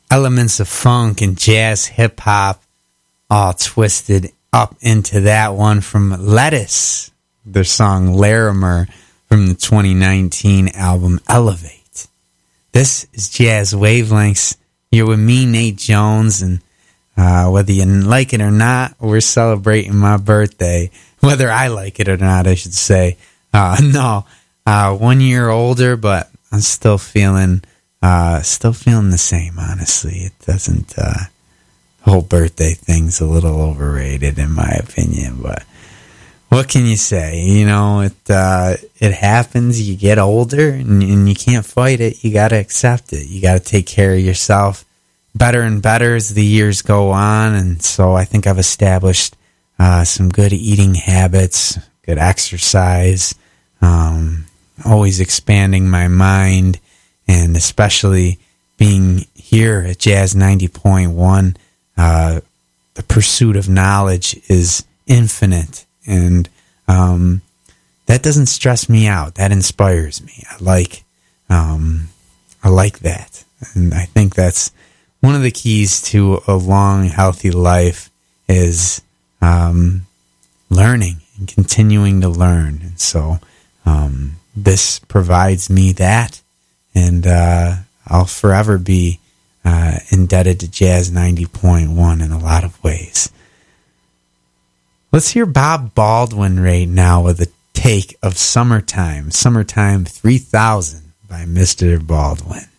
elements of funk and jazz hip hop all twisted up into that one from Lettuce, their song Larimer from the 2019 album Elevate. This is Jazz Wavelengths. You're with me, Nate Jones, and whether you like it or not, we're celebrating my birthday. Whether I like it or not, I should say. 1 year older, but I'm still feeling the same, honestly. It doesn't, the whole birthday thing's a little overrated in my opinion, but what can you say? You know, it happens, you get older, and you can't fight it. You gotta accept it. You gotta take care of yourself better and better as the years go on, and so I think I've established some good eating habits, good exercise, always expanding my mind, and especially being here at Jazz 90.1, the pursuit of knowledge is infinite, and that doesn't stress me out. That inspires me. I like that, and I think that's one of the keys to a long, healthy life is learning and continuing to learn. And so this provides me that, and I'll forever be indebted to Jazz 90.1 in a lot of ways. Let's hear Bob Baldwin right now with a take of Summertime 3000 by Mr. Baldwin.